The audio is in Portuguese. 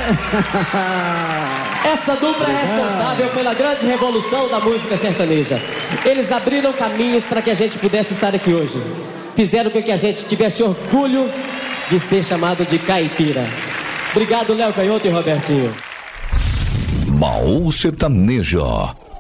Essa dupla é responsável pela grande revolução da música sertaneja. Eles abriram caminhos para que a gente pudesse estar aqui hoje. Fizeram com que a gente tivesse orgulho de ser chamado de caipira. Obrigado, Léo Canhoto e Robertinho. Baú Sertanejo.